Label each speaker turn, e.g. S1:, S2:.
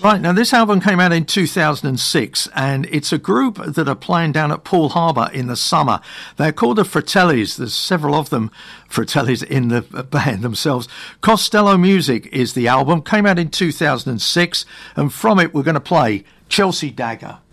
S1: Right, now this album came out in 2006 and it's a group that are playing down at Poole Harbour in the summer. They're called the Fratellis. There's several of them, Fratellis, in the band themselves. Costello Music is the album, came out in 2006, and from it we're going to play Chelsea Dagger.